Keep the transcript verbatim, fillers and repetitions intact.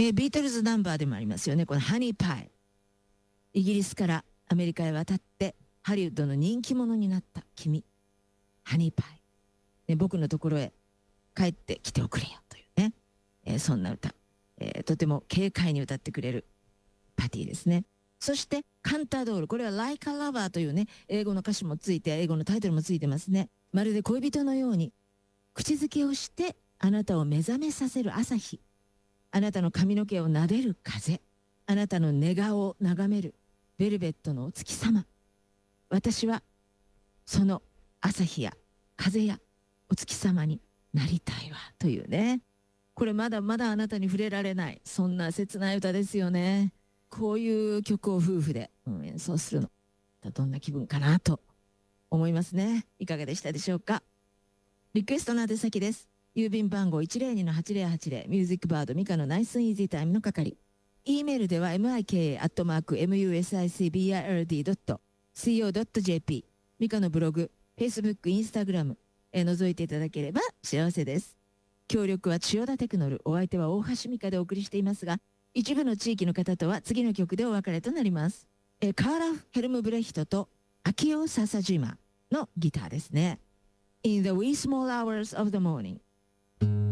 えー、ビートルズナンバーでもありますよね。このハニーパイ。イギリスからアメリカへ渡ってハリウッドの人気者になった君。ハニーパイ。ね、僕のところへ帰ってきておくれよというね。えー、そんな歌、えー。とても軽快に歌ってくれるパティですね。そしてカンタドール。これは Like a Lover というね、英語の歌詞もついて、英語のタイトルもついてますね。まるで恋人のように口づけをしてあなたを目覚めさせる朝日。あなたの髪の毛を撫でる風。あなたの寝顔を眺めるベルベットのお月様。私はその朝日や風やお月様になりたいわというね。これまだまだあなたに触れられない、そんな切ない歌ですよね。こういう曲を夫婦で、うん、演奏するのどんな気分かなと思いますね。いかがでしたでしょうか。リクエストの宛先です。郵便番号 いちまるにのはちまるはちまる ミュージックバードミカのナイスイージータイムの係。E メールでは ミカ アットマーク ムシックビルドット コードット ジェーピー ミカのブログ、Facebook、Instagram へ覗いていただければ幸せです。協力は千代田テクノル、お相手は大橋美香でお送りしていますが、一部の地域の方とは次の曲でお別れとなります。えカーラ・ヘルムブレヒトと秋尾笹島のギターですね。In the wee small hours of the morning